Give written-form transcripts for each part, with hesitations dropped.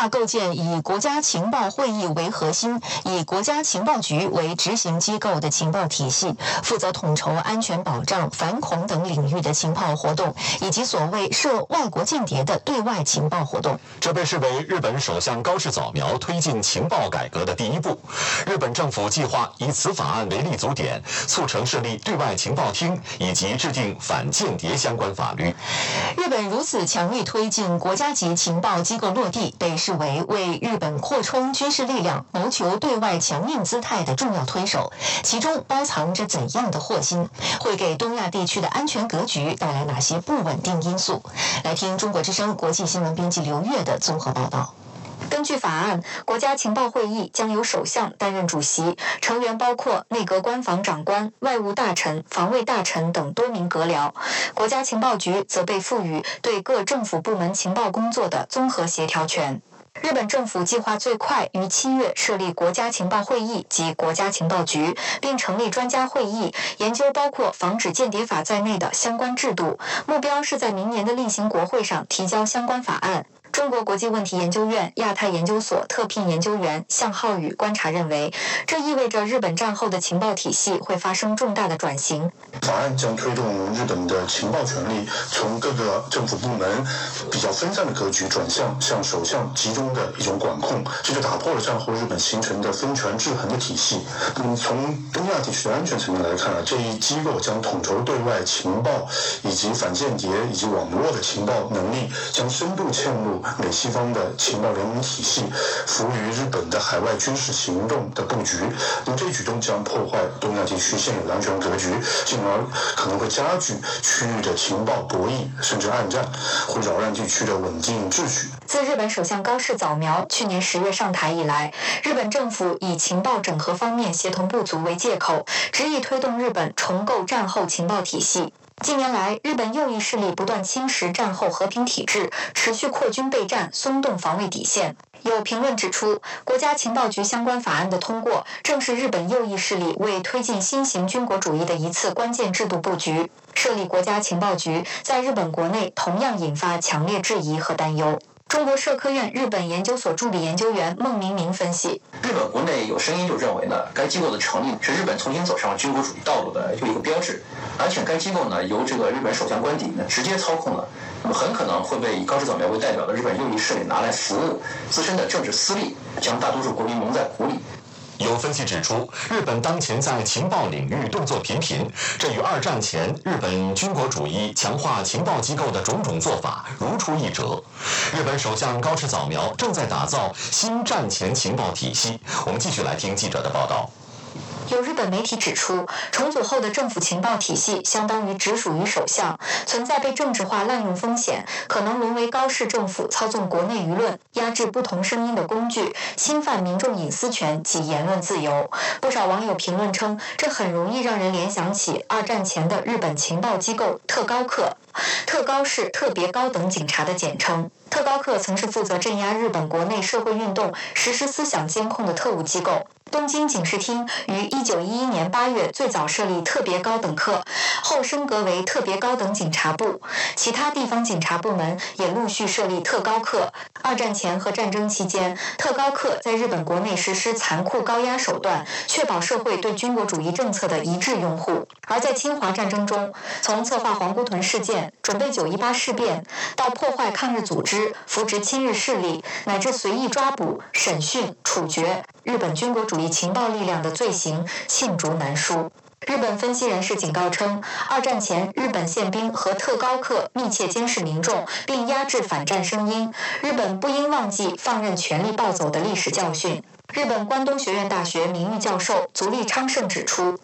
划构建以国家情报会议为核心，以国家情报局为执行机构的情报体系，负责统筹安全保障、反恐等领域的情报活动，以及所谓涉外国间谍的对外情报活动。 这被视为日本首相高市早苗推进情报改革的第一步。日本政府计划以此法案为立足点，促成设立对外情报厅，以及制定反间谍相关法律。 日本如此强力推进国家级情报机构落地，被视为为日本扩充军事力量、谋求对外强硬姿态的重要推手。其中包藏着怎样的祸心？会给东亚地区的安全格局带来哪些不稳定因素？来听中国之声国际新闻编辑刘越的综合报道。根据法案，国家情报会议将由首相担任主席，成员包括内阁官房长官、外务大臣、防卫大臣等多名阁僚。国家情报局则被赋予对各政府部门情报工作的综合协调权。日本政府计划最快于7月设立国家情报会议及国家情报局，并成立专家会议，研究包括防止间谍法在内的相关制度，目标是在明年的例行国会上提交相关法案。中国国际问题研究院亚太研究所特聘研究员向浩宇观察认为，这意味着日本战后的情报体系会发生重大的转型。 法案将推动日本的情报权力从各个政府部门比较分散的格局转向首相集中的一种管控，这就打破了战后日本形成的分权制衡的体系。从东亚地区的安全层面来看，这一机构将统筹对外情报以及反间谍以及网络的情报能力，将深度嵌入美西方的情报联盟体系，服务于日本的海外军事行动的布局。那么这一举动将破坏东亚地区现有的安全格局，进而可能会加剧区域的情报博弈，甚至暗战，会扰乱地区的稳定秩序。 自日本首相高市早苗去年10月上台以来，日本政府以情报整合方面协同不足为借口，执意推动日本重构战后情报体系。近年来，日本右翼势力不断侵蚀战后和平体制，持续扩军备战，松动防卫底线。有评论指出，国家情报局相关法案的通过，正是日本右翼势力为推进新型军国主义的一次关键制度布局。设立国家情报局，在日本国内同样引发强烈质疑和担忧。中国社科院日本研究所助理研究员孟明明分析， 日本国内有声音就认为呢，该机构的成立是日本重新走上军国主义道路的一个标志，而且该机构呢由这个日本首相官邸呢直接操控了，那么很可能会被以高市早苗为代表的日本右翼势力拿来服务自身的政治私利，将大多数国民蒙在鼓里。 有分析指出，日本当前在情报领域动作频频，这与二战前日本军国主义强化情报机构的种种做法如出一辙。日本首相高市早苗正在打造新战前情报体系。我们继续来听记者的报道。 有日本媒体指出，重组后的政府情报体系相当于直属于首相，存在被政治化滥用风险，可能沦为高市政府操纵国内舆论、压制不同声音的工具，侵犯民众隐私权及言论自由。不少网友评论称，这很容易让人联想起二战前的日本情报机构特高课。特高是特别高等警察的简称。特高课曾是负责镇压日本国内社会运动、实施思想监控的特务机构。东京警视厅于1911年8月最早设立特别高等课，后升格为特别高等警察部。其他地方警察部门也陆续设立特高课。二战前和战争期间，特高课在日本国内实施残酷高压手段，确保社会对军国主义政策的一致拥护。而在侵华战争中，从策划皇姑屯事件、准备9·18事变，到破坏抗日组织、扶植亲日势力，乃至随意抓捕、审讯、处决日本军国主义情报力量的罪行罄竹难书。日本分析人士警告称，二战前日本宪兵和特高课密切监视民众，并压制反战声音。日本不应忘记放任权力暴走的历史教训。日本关东学院大学名誉教授足利昌盛指出，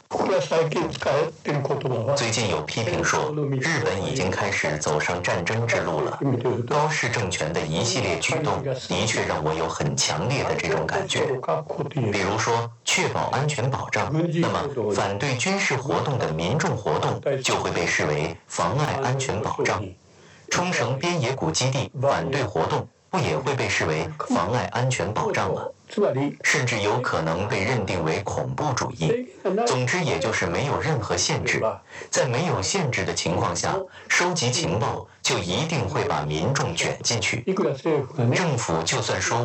最近有批评说，日本已经开始走上战争之路了。高市政权的一系列举动的确让我有很强烈的这种感觉。比如说，确保安全保障，那么反对军事活动的民众活动就会被视为妨碍安全保障。冲绳边野古基地反对活动不也会被视为妨碍安全保障吗？甚至有可能被认定为恐怖主义。总之，也就是没有任何限制。在没有限制的情况下，收集情报就一定会把民众卷进去。政府就算说